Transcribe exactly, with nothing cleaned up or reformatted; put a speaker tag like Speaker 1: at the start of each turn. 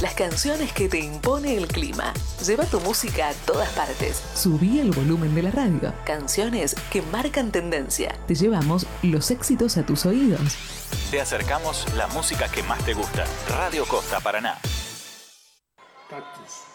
Speaker 1: Las canciones que te impone el clima. Lleva tu música a todas partes.
Speaker 2: Subí el volumen de la radio.
Speaker 1: Canciones que marcan tendencia.
Speaker 2: Te llevamos los éxitos a tus oídos.
Speaker 3: Te acercamos la música que más te gusta. Radio Costa Paraná.
Speaker 4: Cactus.